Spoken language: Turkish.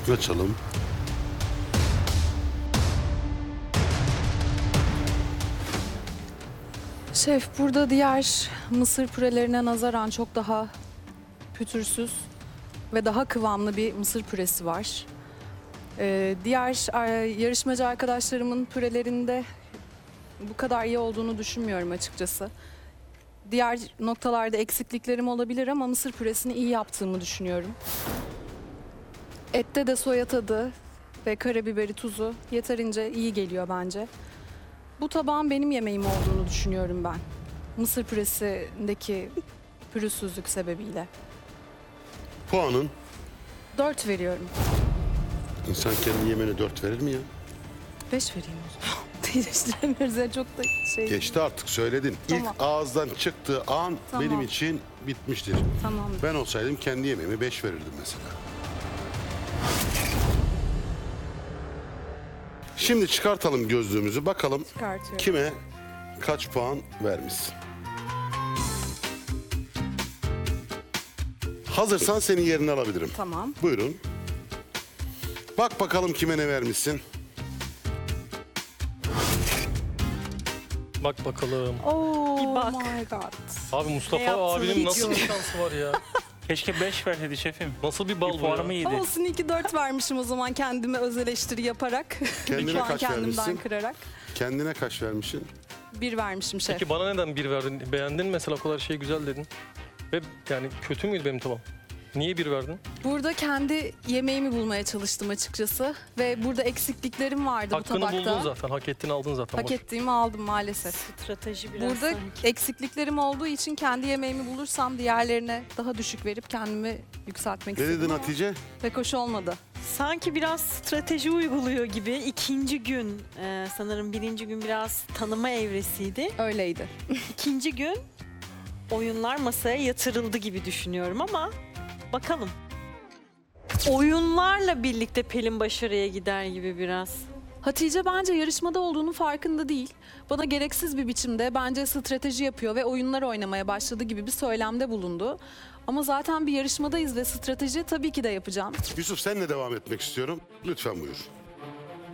Açalım. Şef, burada diğer mısır pürelerine nazaran çok daha pütürsüz ve daha kıvamlı bir mısır püresi var. Diğer yarışmacı arkadaşlarımın pürelerinde bu kadar iyi olduğunu düşünmüyorum açıkçası. Diğer noktalarda eksikliklerim olabilir ama mısır püresini iyi yaptığımı düşünüyorum. Ette de soya tadı ve karabiberi, tuzu yeterince iyi geliyor bence. Bu tabağın benim yemeğim olduğunu düşünüyorum ben. Mısır püresindeki pürüzsüzlük sebebiyle. Puanın. 4 veriyorum. İnsan kendi yemeğine 4 verir mi ya? 5 vereyim o zaman. Değiştiremiyoruz ya, çok da şey. Geçti artık, söyledin. Tamam. İlk ağızdan çıktığı an Tamam. benim için bitmiştir. Tamam. Ben olsaydım kendi yemeğime 5 verirdim mesela. Şimdi çıkartalım gözlüğümüzü, bakalım Çıkartıyorum. kime kaç puan vermişsin. Hazırsan senin yerini alabilirim. Tamam. Buyurun. Bak bakalım kime ne vermişsin. Bak bakalım. Oh Bir bak. my god. Abi Ne Mustafa yaptığını abinin nasıl bir hiç şansı var ya? Keşke 5 verseydi şefim. Nasıl bir bal Bir bu puanımı ya? yedi. Olsun, 2-4 vermişim o zaman kendime öz eleştiri yaparak. Kendine Bir puan kaç kendimden vermişsin? kırarak. Kendine kaç vermişsin? 1 vermişim şef. Peki bana neden bir verdin? Beğendin mesela, o kadar şey güzel dedin. Ve yani kötü müydü benim tabağım? Niye bir verdin? Burada kendi yemeğimi bulmaya çalıştım açıkçası. Ve burada eksikliklerim vardı Hakkını bu tabakta. buldun zaten. Hak ettiğini aldın zaten. Hak boş. ettiğimi aldım maalesef. Strateji biraz Burada sanki. eksikliklerim olduğu için kendi yemeğimi bulursam diğerlerine daha düşük verip kendimi yükseltmek Ne istedim dedin ama Hatice? pek hoş olmadı. Sanki biraz strateji uyguluyor gibi. İkinci gün sanırım birinci gün biraz tanıma evresiydi. Öyleydi. İkinci gün oyunlar masaya yatırıldı gibi düşünüyorum ama bakalım. Oyunlarla birlikte Pelin başarıya gider gibi biraz. Hatice bence yarışmada olduğunun farkında değil. Bana gereksiz bir biçimde bence strateji yapıyor ve oyunlar oynamaya başladı gibi bir söylemde bulundu. Ama zaten bir yarışmadayız ve strateji tabii ki de yapacağım. Yusuf, senle devam etmek istiyorum. Lütfen buyur.